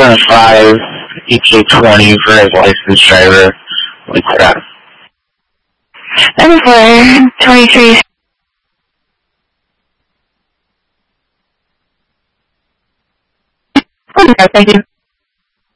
2005 EK20 for his licensed driver. What's that? That is 23. Thank you.